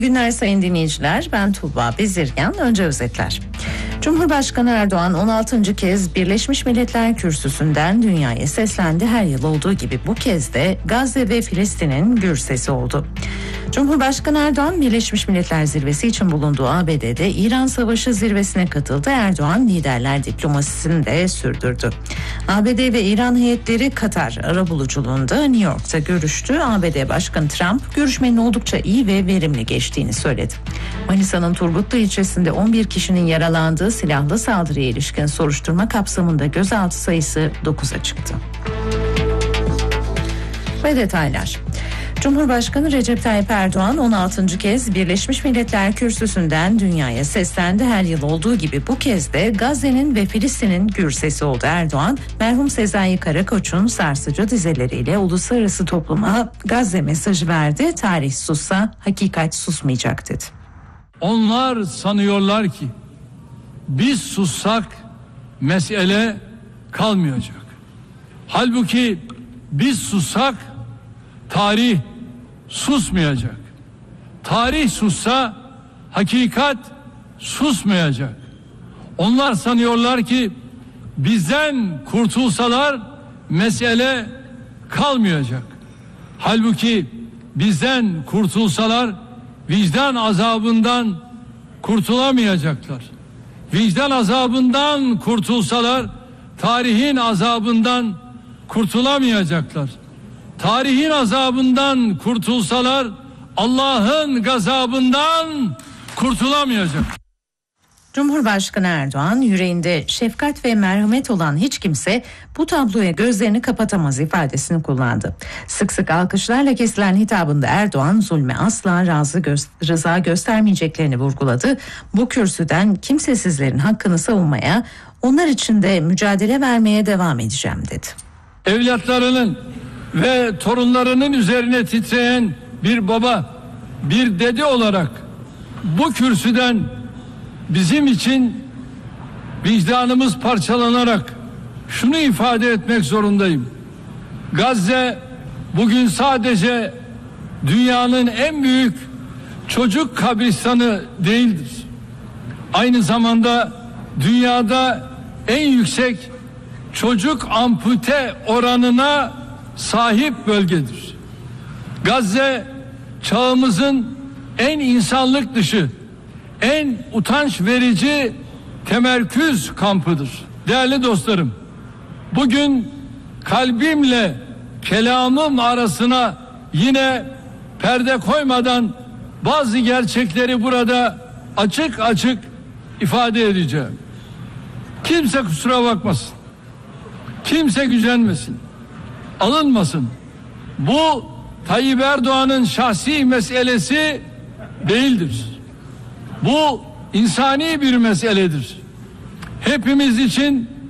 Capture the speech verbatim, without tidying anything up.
Günler sayın dinleyiciler, ben Tuğba Bezirgen. Önce özetler. Cumhurbaşkanı Erdoğan on altıncı kez Birleşmiş Milletler Kürsüsü'nden dünyaya seslendi. Her yıl olduğu gibi bu kez de Gazze ve Filistin'in gür sesi oldu. Cumhurbaşkanı Erdoğan Birleşmiş Milletler Zirvesi için bulunduğu A B D'de İran Savaşı zirvesine katıldı. Erdoğan liderler diplomasisini de sürdürdü. A B D ve İran heyetleri Katar arabuluculuğunda New York'ta görüştü. A B D Başkanı Trump görüşmenin oldukça iyi ve verimli geçtiğini söyledi. Manisa'nın Turgutlu ilçesinde on bir kişinin yaralandığı silahlı saldırıya ilişkin soruşturma kapsamında gözaltı sayısı dokuza çıktı. Ve detaylar. Cumhurbaşkanı Recep Tayyip Erdoğan on altıncı kez Birleşmiş Milletler Kürsüsü'nden dünyaya seslendi. Her yıl olduğu gibi bu kez de Gazze'nin ve Filistin'in gür sesi oldu. Erdoğan, merhum Sezai Karakoç'un sarsıcı dizeleriyle uluslararası topluma Gazze mesajı verdi. Tarih sussa, hakikat susmayacak dedi. Onlar sanıyorlar ki biz sussak mesele kalmayacak. Halbuki biz sussak tarih susmayacak. Tarih sussa hakikat susmayacak. Onlar sanıyorlar ki bizden kurtulsalar mesele kalmayacak. Halbuki bizden kurtulsalar vicdan azabından kurtulamayacaklar. Vicdan azabından kurtulsalar tarihin azabından kurtulamayacaklar. Tarihin azabından kurtulsalar Allah'ın gazabından kurtulamayacak. Cumhurbaşkanı Erdoğan, yüreğinde şefkat ve merhamet olan hiç kimse bu tabloya gözlerini kapatamaz ifadesini kullandı. Sık sık alkışlarla kesilen hitabında Erdoğan, zulme asla razı gö- rıza göstermeyeceklerini vurguladı. Bu kürsüden kimsesizlerin hakkını savunmaya, onlar için de mücadele vermeye devam edeceğim dedi. Evlatlarının ve torunlarının üzerine titreyen bir baba, bir dede olarak bu kürsüden bizim için vicdanımız parçalanarak şunu ifade etmek zorundayım. Gazze bugün sadece dünyanın en büyük çocuk kabristanı değildir. Aynı zamanda dünyada en yüksek çocuk ampute oranına sahip bölgedir. Gazze çağımızın en insanlık dışı, en utanç verici temerküz kampıdır. Değerli dostlarım, bugün kalbimle kelamım arasına yine perde koymadan bazı gerçekleri burada açık açık ifade edeceğim. Kimse kusura bakmasın. Kimse gücenmesin. Alınmasın. Bu Tayyip Erdoğan'ın şahsi meselesi değildir. Bu insani bir meseledir. Hepimiz için